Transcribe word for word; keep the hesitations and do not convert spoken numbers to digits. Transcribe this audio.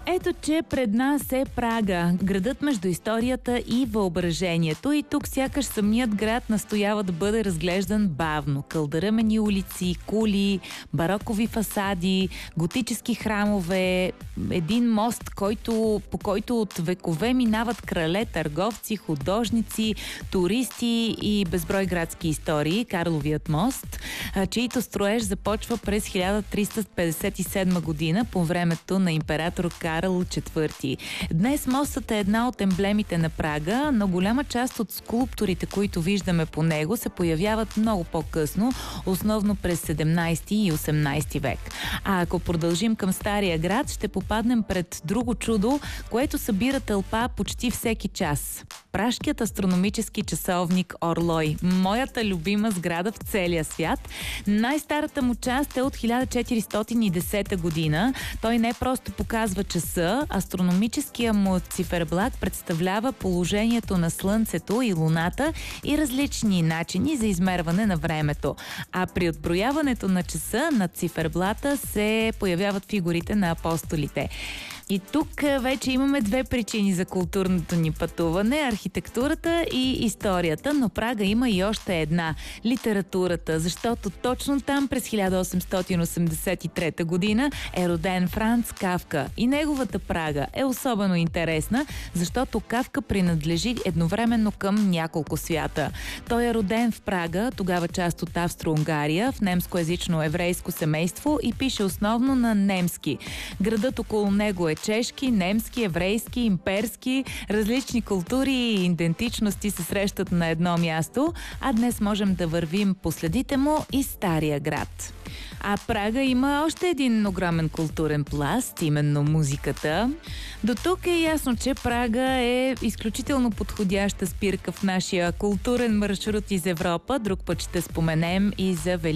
Ето, че пред нас е Прага, градът между историята и въображението. И тук сякаш самият град настоява да бъде разглеждан бавно. Кълдъръмени улици, кули, барокови фасади, готически храмове, един мост, който, по който от векове минават крале, търговци, художници, туристи и безброй градски истории, Карловият мост, чието строеж започва през хиляда триста петдесет и седма година по времето на император Карл четвърти. Днес мостът е една от емблемите на Прага, но голяма част от скулптурите, които виждаме по него, се появяват много по-късно, основно през седемнайсети и осемнайсети век. А ако продължим към Стария град, ще попаднем пред друго чудо, което събира тълпа почти всеки час. Пражкият астрономически часовник Орлой. Моята любима сграда в целия свят. Най-старата му част е от хиляда четиристотин и десета година. Той не просто показва часа, астрономическия му циферблат представлява положението на Слънцето и Луната и различни начини за измерване на времето. А при отброяването на часа на циферблата се появяват фигурите на апостолите. И тук вече имаме две причини за културното ни пътуване – архитектурата и историята, но Прага има и още една – литературата, защото точно там през хиляда осемстотин осемдесет и трета година е роден Франц Кафка. И неговата Прага е особено интересна, защото Кафка принадлежи едновременно към няколко свята. Той е роден в Прага, тогава част от Австро-Унгария, в немскоязично еврейско семейство и пише основно на немски. Градът около него е чешки, немски, еврейски, имперски, различни култури и идентичности се срещат на едно място, а днес можем да вървим по следите му и Стария град. А Прага има още един огромен културен пласт, именно музиката. До тук е ясно, че Прага е изключително подходяща спирка в нашия културен маршрут из Европа. Друг път ще споменем и за Великия